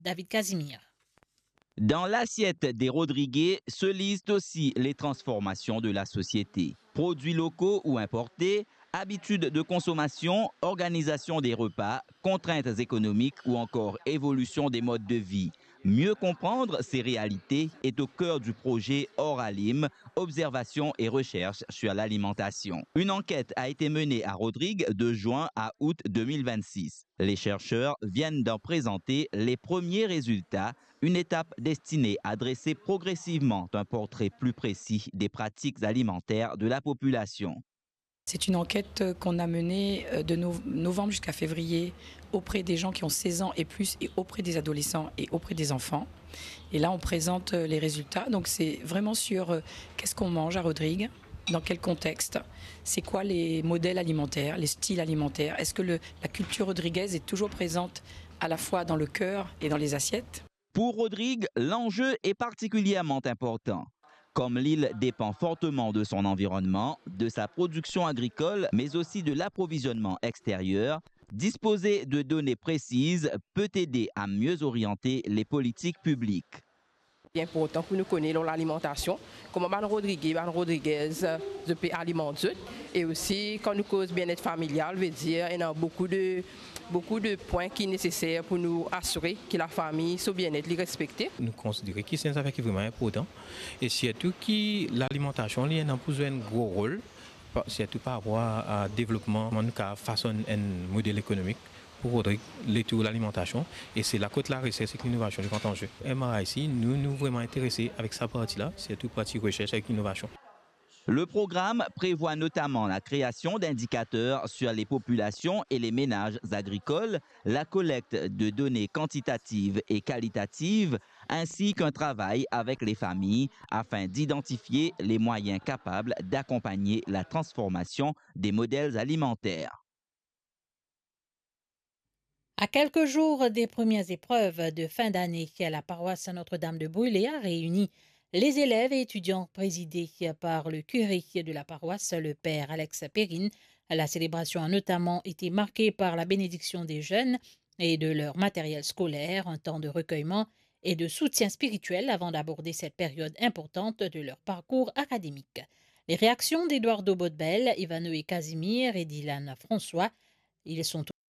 David Casimir. Dans l'assiette des Rodriguez se lisent aussi les transformations de la société. Produits locaux ou importés, habitudes de consommation, organisation des repas, contraintes économiques ou encore évolution des modes de vie. Mieux comprendre ces réalités est au cœur du projet Oralim, observation et recherche sur l'alimentation. Une enquête a été menée à Rodrigue de juin à août 2026. Les chercheurs viennent d'en présenter les premiers résultats, une étape destinée à dresser progressivement un portrait plus précis des pratiques alimentaires de la population. C'est une enquête qu'on a menée de novembre jusqu'à février auprès des gens qui ont 16 ans et plus et auprès des adolescents et auprès des enfants. Et là, on présente les résultats. Donc, c'est vraiment sur qu'est-ce qu'on mange à Rodrigue, dans quel contexte, c'est quoi les modèles alimentaires, les styles alimentaires. Est-ce que la culture rodriguaise est toujours présente à la fois dans le cœur et dans les assiettes? Pour Rodrigue, l'enjeu est particulièrement important. Comme l'île dépend fortement de son environnement, de sa production agricole, mais aussi de l'approvisionnement extérieur, disposer de données précises peut aider à mieux orienter les politiques publiques. C'est important pour nous connaître l'alimentation, comment Ban Rodriguez je peux alimenter, et aussi quand nous cause bien-être familial, veut dire il y a beaucoup de points qui sont nécessaires pour nous assurer que la famille, son bien-être, est respectée. Nous considérons que c'est un affaire qui est vraiment important et surtout que l'alimentation a un gros rôle, surtout par rapport à développement, en façon un modèle économique pour Rodrigue, l'alimentation. Et c'est la côte la recherche et l'innovation qui est en jeu. MRA ici, nous vraiment intéressés avec sa partie-là, surtout partie recherche avec l'innovation. Le programme prévoit notamment la création d'indicateurs sur les populations et les ménages agricoles, la collecte de données quantitatives et qualitatives, ainsi qu'un travail avec les familles afin d'identifier les moyens capables d'accompagner la transformation des modèles alimentaires. À quelques jours des premières épreuves de fin d'année, la paroisse Notre-Dame de Brûlé a réuni les élèves et étudiants présidés par le curé de la paroisse, le père Alex Perrine. La célébration a notamment été marquée par la bénédiction des jeunes et de leur matériel scolaire, un temps de recueillement et de soutien spirituel avant d'aborder cette période importante de leur parcours académique. Les réactions d'Eduardo Bodbel, Ivanoé Casimir et Dylan François, ils sont